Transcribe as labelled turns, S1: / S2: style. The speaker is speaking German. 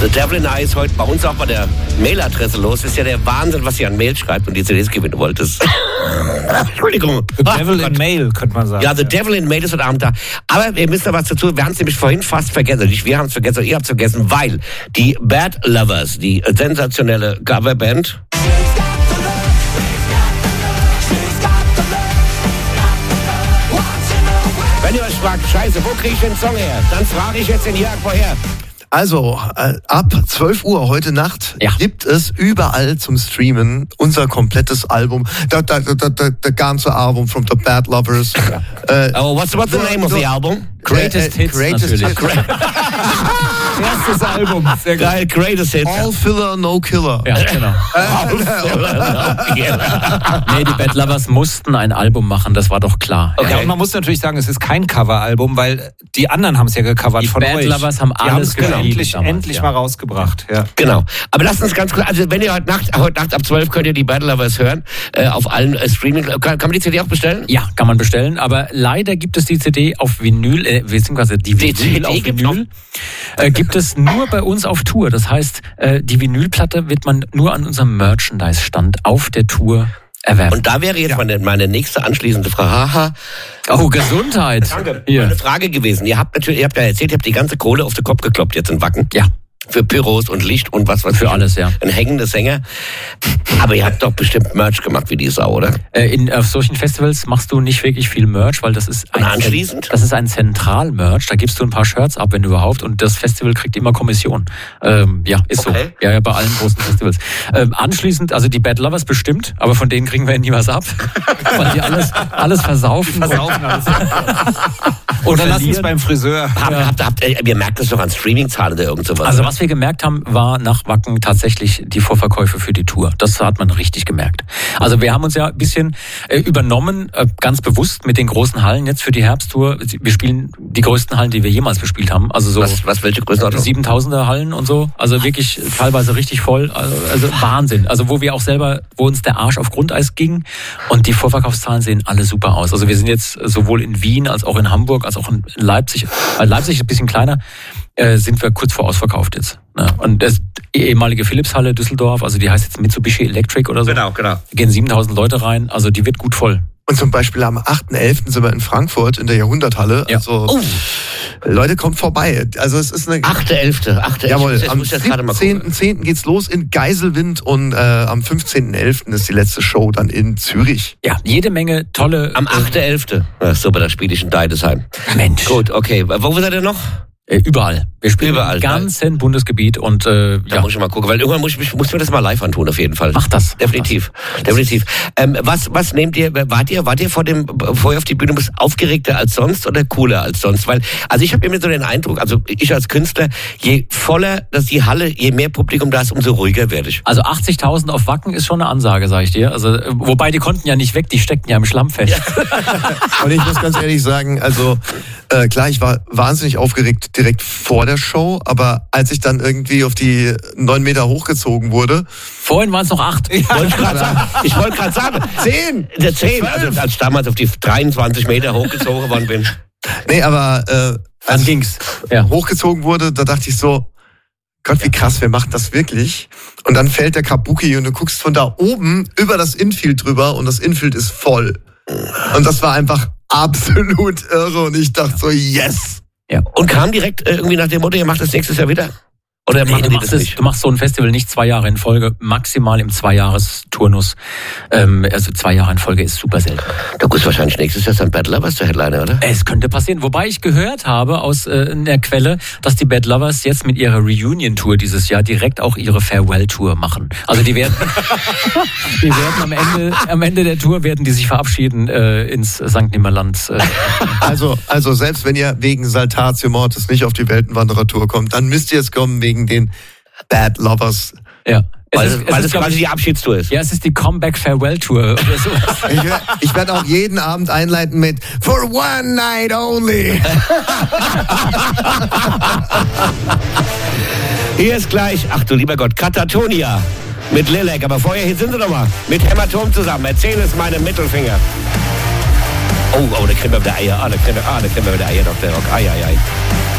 S1: The Devil in I ist heute bei uns auch bei der Mailadresse los. Ist ja der Wahnsinn, was ihr an Mail schreibt und die CDs gewinnen wollt. Entschuldigung.
S2: The Devil in Mail, könnte man sagen.
S1: Ja, The Devil in Mail ist heute Abend da. Aber wir müssen noch was dazu. Wir haben es nämlich vorhin fast vergessen. Nicht wir haben es vergessen, ihr habt es vergessen, weil die Bad Lovers, die sensationelle Coverband, wenn ihr euch fragt, scheiße, wo kriege ich den Song her? Dann frage ich jetzt den Jörg, woher?
S3: Also, ab 12 Uhr heute Nacht gibt es überall zum Streamen unser komplettes Album. The ganze Album from the Bad Lovers.
S1: What's the name of the album?
S2: Greatest Hits.
S3: Greatest Hits.
S2: Erstes Album. Sehr
S1: geil, Greatest Hits.
S3: All Filler, No Killer.
S2: Ja, genau. Nee, die Bad Lovers mussten ein Album machen, das war doch klar.
S1: Okay.
S2: Ja, und man muss natürlich sagen, es ist kein Coveralbum, weil die anderen haben es ja gecovert
S1: die
S2: von
S1: Bad
S2: euch.
S1: Die Bad Lovers haben alles
S2: endlich mal rausgebracht. Ja.
S1: Genau. Aber lasst uns ganz kurz, also wenn ihr heute Nacht ab 12 könnt ihr die Bad Lovers hören, auf allen Streaming. Kann man die CD auch bestellen?
S2: Ja, kann man bestellen, aber leider gibt es die CD auf Vinyl, beziehungsweise die Vinyl auf Vinyl. Gibt es nur bei uns auf Tour. Das heißt, die Vinylplatte wird man nur an unserem Merchandise-Stand auf der Tour erwerben.
S1: Und da wäre jetzt meine nächste anschließende Frage.
S2: Oh, Gesundheit.
S1: Danke. Meine Frage gewesen. Ihr habt ja erzählt, ihr habt die ganze Kohle auf den Kopf gekloppt jetzt in Wacken.
S2: Ja.
S1: Für Pyros und Licht und was
S2: für alles, ja.
S1: Ein hängender Sänger. Aber ihr habt doch bestimmt Merch gemacht wie die Sau, oder?
S2: Auf solchen Festivals machst du nicht wirklich viel Merch, weil das ist ein Zentral-Merch. Da gibst du ein paar Shirts ab, wenn überhaupt. Und das Festival kriegt immer Kommission. Ist so. Ja, bei allen großen Festivals. Anschließend, also die Bad Lovers bestimmt, aber von denen kriegen wir nie was ab. Weil die alles versaufen. Die versaufen alles.
S1: Oder lassen es beim Friseur. Ihr merkt das doch an Streaming-Zahlen oder irgend sowas.
S2: Also was wir gemerkt haben, war nach Wacken tatsächlich die Vorverkäufe für die Tour. Das hat man richtig gemerkt. Also wir haben uns ja ein bisschen übernommen, ganz bewusst mit den großen Hallen jetzt für die Herbsttour. Wir spielen die größten Hallen, die wir jemals bespielt haben. Also so
S1: welche Größenordnung?
S2: 7000er Hallen und so. Also wirklich teilweise richtig voll. Also Wahnsinn. Also wo uns der Arsch auf Grundeis ging. Und die Vorverkaufszahlen sehen alle super aus. Also wir sind jetzt sowohl in Wien als auch in Hamburg, als auch in Leipzig. Leipzig ist ein bisschen kleiner. Sind wir kurz vor ausverkauft jetzt. Ja. Und das ehemalige Philips-Halle Düsseldorf, also die heißt jetzt Mitsubishi Electric oder so.
S1: Genau.
S2: Da gehen 7000 Leute rein, also die wird gut voll.
S3: Und zum Beispiel am 8.11. sind wir in Frankfurt in der Jahrhunderthalle.
S2: Ja.
S3: Also, Leute, kommt vorbei. Also es ist eine...
S1: 8.11.
S3: Jawohl, am 17.10. geht's los in Geiselwind und am 15.11. ist die letzte Show dann in Zürich.
S2: Ja, jede Menge tolle...
S1: Am 8.11. Ach so, bei der Spiel ich in Deidesheim.
S2: Mensch.
S1: Gut, okay. Wo seid ihr noch?
S2: Überall. Wir spielen im ganzen Bundesgebiet und
S1: da muss ich mal gucken, weil irgendwann muss mir das mal live antun, auf jeden Fall.
S2: Mach das.
S1: Definitiv. Was nehmt ihr, wart ihr vorher auf die Bühne aufgeregter als sonst oder cooler als sonst? Weil, also ich habe immer so den Eindruck, also ich als Künstler, je voller das die Halle, je mehr Publikum da ist, umso ruhiger werde ich.
S2: Also 80.000 auf Wacken ist schon eine Ansage, sag ich dir. Also, wobei die konnten ja nicht weg, die steckten ja im Schlamm fest.
S3: Ja. Und ich muss ganz ehrlich sagen, also klar, ich war wahnsinnig aufgeregt direkt vor der Show, aber als ich dann irgendwie auf die 9 Meter hochgezogen wurde...
S2: Vorhin waren es noch 8.
S1: Ich wollte gerade sagen, 10. 10, also als ich damals auf die 23 Meter hochgezogen worden bin.
S3: Nee, aber
S2: als ging's.
S3: Ja. Hochgezogen wurde, da dachte ich so, Gott, wie krass, wir machen das wirklich. Und dann fällt der Kabuki und du guckst von da oben über das Infield drüber und das Infield ist voll. Und das war einfach absolut irre und ich dachte so, yes.
S1: Ja. Und kam direkt irgendwie nach dem Motto, ihr macht das nächstes Jahr wieder? Oder machen die das nicht?
S2: Du machst so ein Festival nicht 2 Jahre in Folge, maximal im 2-Jahres-Turnus. Also 2 Jahre in Folge ist super selten.
S1: Da ist wahrscheinlich nächstes Jahr dann Bad Lovers der Headliner, oder?
S2: Es könnte passieren. Wobei ich gehört habe aus der Quelle, dass die Bad Lovers jetzt mit ihrer Reunion-Tour dieses Jahr direkt auch ihre Farewell-Tour machen. Also die werden am Ende der Tour werden die sich verabschieden ins St. Nimmerland.
S3: Also selbst wenn ihr wegen Saltatio Mortis nicht auf die Weltenwanderer-Tour kommt, dann müsst ihr es kommen wegen den Bad Lovers.
S2: Ja.
S1: Weil es quasi die Abschiedstour ist.
S2: Ja, es ist die Comeback-Farewell-Tour oder so.
S3: Ich werde auch jeden Abend einleiten mit For one night only.
S1: Hier ist gleich, ach du lieber Gott, Katatonia mit Lilek. Aber vorher, hier sind sie nochmal mit Hämatom zusammen. Erzähl es meinem Mittelfinger. Oh, da kriegen wir wieder Eier. Da kriegen wir wieder Eier, Dr. Rock. Ei.